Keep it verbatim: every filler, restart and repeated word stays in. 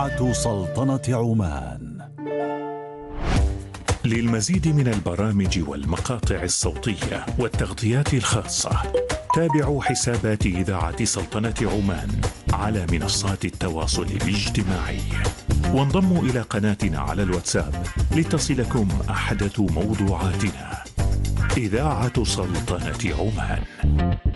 إذاعة سلطنة عمان. للمزيد من البرامج والمقاطع الصوتية والتغطيات الخاصة تابعوا حسابات إذاعة سلطنة عمان على منصات التواصل الاجتماعي، وانضموا إلى قناتنا على الواتساب لتصلكم أحدث موضوعاتنا. إذاعة سلطنة عمان.